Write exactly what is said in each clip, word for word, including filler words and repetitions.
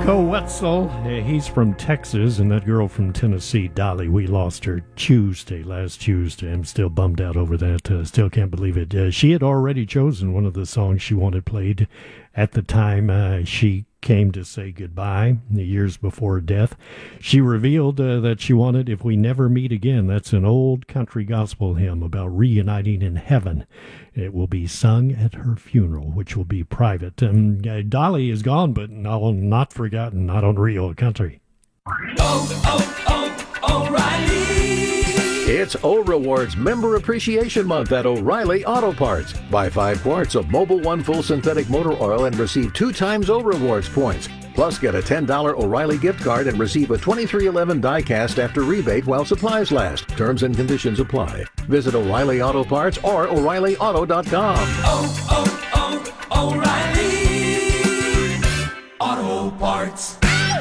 Rico Wetzel, uh, he's from Texas, and that girl from Tennessee, Dolly, we lost her Tuesday, last Tuesday. I'm still bummed out over that. Uh, still can't believe it. Uh, she had already chosen one of the songs she wanted played at the time uh, she came to say goodbye, the years before her death. She revealed uh, that she wanted If We Never Meet Again. That's an old country gospel hymn about reuniting in heaven. It will be sung at her funeral, which will be private. Um, uh, Dolly is gone, but no, not forgotten, not on Rio Country. Oh, oh, oh, O'Reilly! It's O Rewards Member Appreciation Month at O'Reilly Auto Parts. Buy five quarts of Mobil One Full Synthetic Motor Oil and receive two times O Rewards points. Plus, get a ten dollars O'Reilly gift card and receive a twenty-three eleven die-cast after rebate while supplies last. Terms and conditions apply. Visit O'Reilly Auto Parts or O'Reilly Auto dot com. Oh, oh, oh, O'Reilly Auto Parts.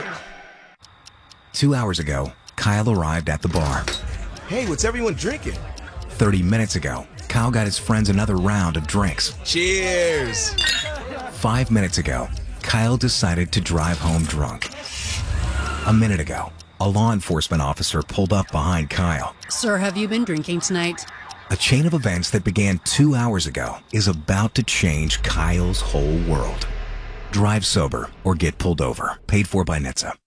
Two hours ago, Kyle arrived at the bar. Hey, what's everyone drinking? Thirty minutes ago, Kyle got his friends another round of drinks. Cheers! Five minutes ago, Kyle decided to drive home drunk. A minute ago, a law enforcement officer pulled up behind Kyle. Sir, have you been drinking tonight? A chain of events that began two hours ago is about to change Kyle's whole world. Drive sober or get pulled over. Paid for by N H T S A.